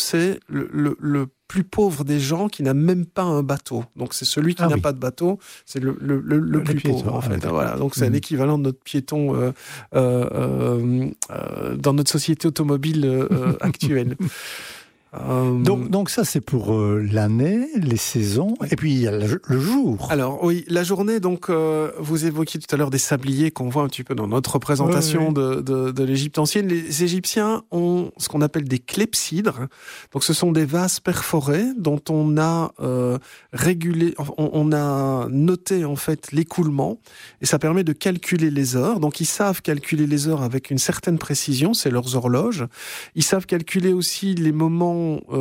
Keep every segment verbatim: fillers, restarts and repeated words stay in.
c'est le, le, le plus pauvre des gens qui n'a même pas un bateau. Donc c'est celui qui ah n'a oui. pas de bateau, c'est le, le, le, le, le plus piéton, pauvre en fait. Ah, voilà. Donc c'est mmh. l'équivalent de notre piéton euh, euh, euh, euh, dans notre société automobile euh, actuelle. Euh... Donc, donc ça c'est pour euh, l'année, les saisons, et puis il y a le, le jour. Alors oui, la journée, donc euh, vous évoquiez tout à l'heure des sabliers qu'on voit un petit peu dans notre représentation oui, oui. de, de, de l'Égypte ancienne. Les Égyptiens ont ce qu'on appelle des clepsydres. Donc ce sont des vases perforés dont on a euh, régulé, on, on a noté en fait l'écoulement, et ça permet de calculer les heures. Donc ils savent calculer les heures avec une certaine précision, c'est leurs horloges. Ils savent calculer aussi les moments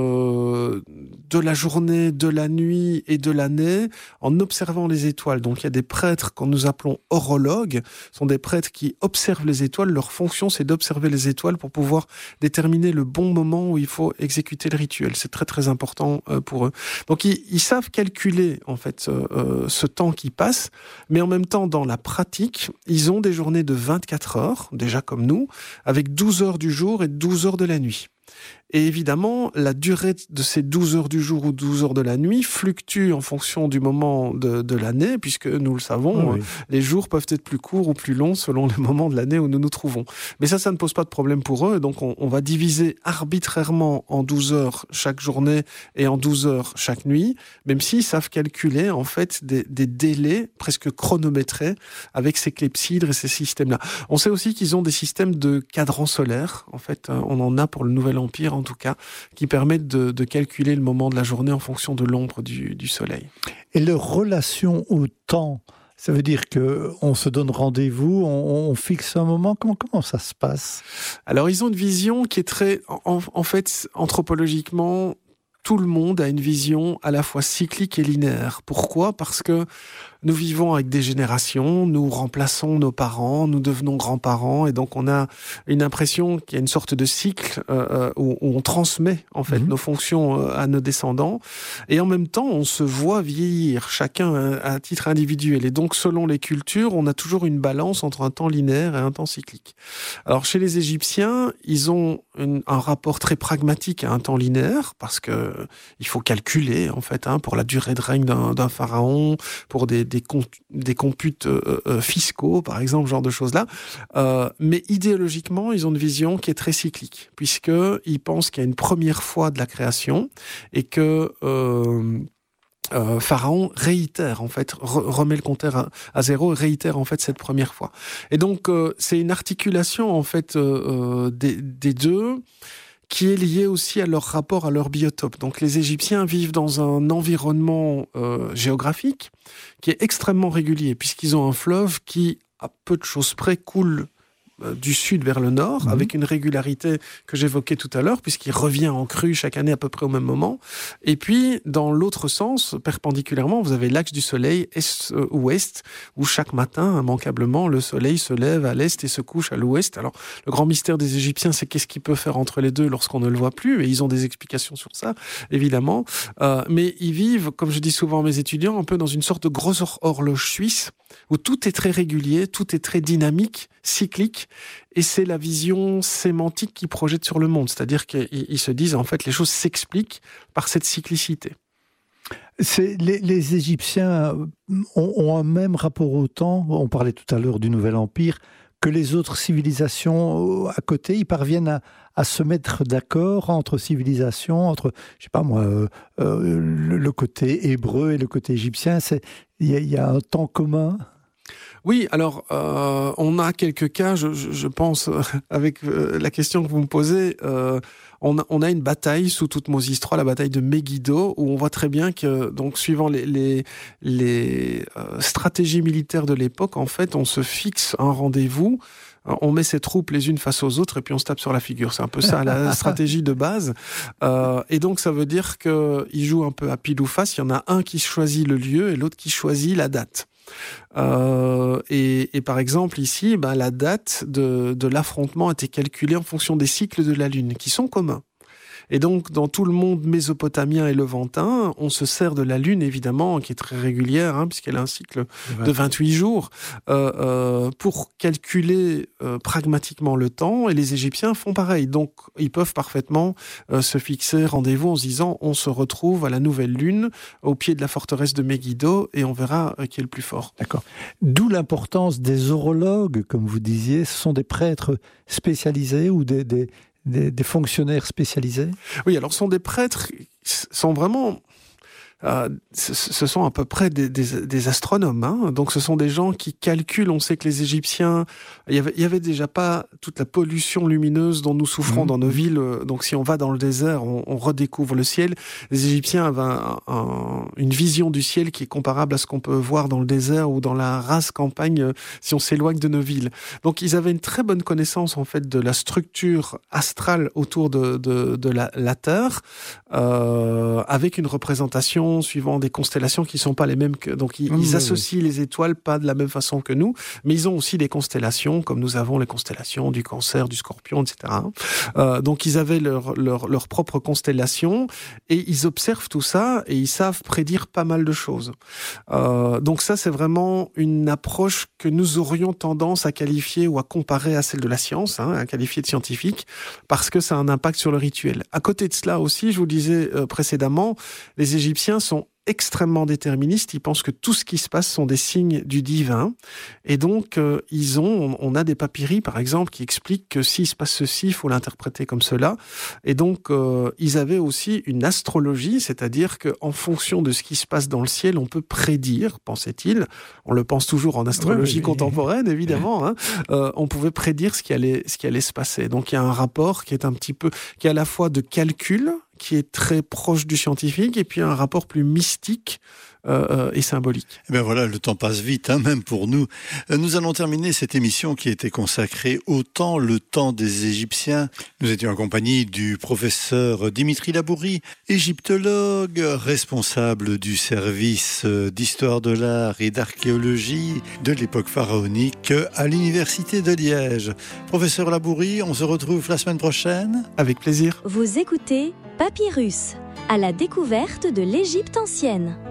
Euh, de la journée, de la nuit et de l'année en observant les étoiles. Donc il y a des prêtres que nous appelons horologues, ce sont des prêtres qui observent les étoiles. Leur fonction, c'est d'observer les étoiles pour pouvoir déterminer le bon moment où il faut exécuter le rituel. C'est très très important euh, pour eux. Donc ils, ils savent calculer en fait euh, ce temps qui passe, mais en même temps dans la pratique, ils ont des journées de vingt-quatre heures, déjà comme nous, avec douze heures du jour et douze heures de la nuit. Et évidemment, la durée de ces douze heures du jour ou douze heures de la nuit fluctue en fonction du moment de, de l'année, puisque nous le savons, oui. les jours peuvent être plus courts ou plus longs selon le moment de l'année où nous nous trouvons. Mais ça, ça ne pose pas de problème pour eux. Donc, on, on va diviser arbitrairement en douze heures chaque journée et en douze heures chaque nuit, même s'ils savent calculer, en fait, des, des délais presque chronométrés avec ces clepsydres et ces systèmes-là. On sait aussi qu'ils ont des systèmes de cadran solaire. En fait, on en a pour le Nouvel Empire, en tout cas, qui permettent de, de calculer le moment de la journée en fonction de l'ombre du, du soleil. Et leur relation au temps, ça veut dire qu'on se donne rendez-vous, on, on fixe un moment, comment, comment ça se passe ? Alors, ils ont une vision qui est très... En, en fait, anthropologiquement, tout le monde a une vision à la fois cyclique et linéaire. Pourquoi ? Parce que nous vivons avec des générations, nous remplaçons nos parents, nous devenons grands-parents, et donc on a une impression qu'il y a une sorte de cycle euh, où, où on transmet en fait mmh. nos fonctions euh, à nos descendants, et en même temps on se voit vieillir, chacun à titre individuel, et donc selon les cultures, on a toujours une balance entre un temps linéaire et un temps cyclique. Alors chez les Égyptiens, ils ont une, un rapport très pragmatique à un temps linéaire, parce que il faut calculer en fait hein, pour la durée de règne d'un, d'un pharaon, pour des Des, comp- des computes euh, euh, fiscaux, par exemple, ce genre de choses-là. Euh, mais idéologiquement, ils ont une vision qui est très cyclique, puisqu'ils pensent qu'il y a une première fois de la création et que euh, euh, Pharaon réitère, en fait, re- remet le compteur à, à zéro et réitère, en fait, cette première fois. Et donc, euh, c'est une articulation, en fait, euh, euh, des, des deux, qui est lié aussi à leur rapport à leur biotope. Donc les Égyptiens vivent dans un environnement euh, géographique qui est extrêmement régulier, puisqu'ils ont un fleuve qui, à peu de choses près, coule euh, du sud vers le nord, mmh. avec une régularité que j'évoquais tout à l'heure, puisqu'il revient en crue chaque année à peu près au même moment. Et puis, dans l'autre sens, perpendiculairement, vous avez l'axe du soleil est-ouest, où chaque matin, immanquablement, le soleil se lève à l'est et se couche à l'ouest. Alors, le grand mystère des Égyptiens, c'est qu'est-ce qu'il peut faire entre les deux lorsqu'on ne le voit plus, et ils ont des explications sur ça, évidemment. Euh, mais ils vivent, comme je dis souvent à mes étudiants, un peu dans une sorte de grosse horloge suisse, où tout est très régulier, tout est très dynamique, cyclique, et c'est la vision sémantique qu'ils projettent sur le monde. C'est-à-dire qu'ils se disent, en fait, les choses s'expliquent par cette cyclicité. C'est, les, les Égyptiens ont, ont un même rapport au temps, on parlait tout à l'heure du Nouvel Empire, que les autres civilisations à côté, ils parviennent à, à se mettre d'accord entre civilisations, entre, je sais pas moi, euh, euh, le, le côté hébreu et le côté égyptien, c'est, il y, y a un temps commun. Oui, alors euh, on a quelques cas, je, je, je pense, avec euh, la question que vous me posez, euh, on, a, on a une bataille sous Toutmose trois, la bataille de Megiddo, où on voit très bien que, donc suivant les, les, les euh, stratégies militaires de l'époque, en fait, on se fixe un rendez-vous, on met ses troupes les unes face aux autres et puis on se tape sur la figure. C'est un peu ça la stratégie de base. Euh, et donc ça veut dire qu'ils jouent un peu à pile ou face. Il y en a un qui choisit le lieu et l'autre qui choisit la date. Euh, et, et par exemple ici, ben, la date de, de l'affrontement a été calculée en fonction des cycles de la Lune, qui sont communs. Et donc, dans tout le monde mésopotamien et levantin, on se sert de la lune, évidemment, qui est très régulière, hein, puisqu'elle a un cycle de vingt-huit jours, euh, euh, pour calculer euh, pragmatiquement le temps. Et les Égyptiens font pareil. Donc, ils peuvent parfaitement euh, se fixer rendez-vous en se disant, on se retrouve à la nouvelle lune, au pied de la forteresse de Megiddo, et on verra euh, qui est le plus fort. D'accord. D'où l'importance des orologues, comme vous disiez. Ce sont des prêtres spécialisés ou des, des, des, des fonctionnaires spécialisés? Oui, alors ce sont des prêtres qui sont vraiment... Euh, ce, ce sont à peu près des, des, des astronomes, hein. Donc ce sont des gens qui calculent. On sait que les Égyptiens, il y avait, il y avait déjà pas toute la pollution lumineuse dont nous souffrons mmh. dans nos villes. Donc si on va dans le désert, on, on redécouvre le ciel. Les Égyptiens avaient un, un, une vision du ciel qui est comparable à ce qu'on peut voir dans le désert ou dans la rase campagne si on s'éloigne de nos villes. Donc ils avaient une très bonne connaissance en fait de la structure astrale autour de, de, de la, la Terre, euh, avec une représentation suivant des constellations qui ne sont pas les mêmes que... Donc, ils, mmh, ils associent oui. les étoiles pas de la même façon que nous, mais ils ont aussi des constellations, comme nous avons les constellations du Cancer, du Scorpion, et cetera. Euh, donc, ils avaient leur, leur, leur propre constellation et ils observent tout ça et ils savent prédire pas mal de choses. Euh, donc, ça, c'est vraiment une approche que nous aurions tendance à qualifier ou à comparer à celle de la science, hein, à qualifier de scientifique, parce que ça a un impact sur le rituel. À côté de cela aussi, je vous disais euh, précédemment, les Égyptiens sont extrêmement déterministes. Ils pensent que tout ce qui se passe sont des signes du divin. Et donc, euh, ils ont, on a des papyri, par exemple, qui expliquent que s'il se passe ceci, il faut l'interpréter comme cela. Et donc, euh, ils avaient aussi une astrologie, c'est-à-dire qu'en fonction de ce qui se passe dans le ciel, on peut prédire, pensait-il, on le pense toujours en astrologie ouais, mais... contemporaine, évidemment, hein, euh, on pouvait prédire ce qui allait, ce qui allait se passer. Donc, il y a un rapport qui est un petit peu, qui est à la fois de calcul, qui est très proche du scientifique, et puis un rapport plus mystique euh, et symbolique. Et bien voilà, le temps passe vite, hein, même pour nous. Nous allons terminer cette émission qui était consacrée au temps, le temps des Égyptiens. Nous étions en compagnie du professeur Dimitri Labourie, égyptologue, responsable du service d'histoire de l'art et d'archéologie de l'époque pharaonique à l'université de Liège. Professeur Labourie, on se retrouve la semaine prochaine. Avec plaisir. Vous écoutez Papyrus, à la découverte de l'Égypte ancienne.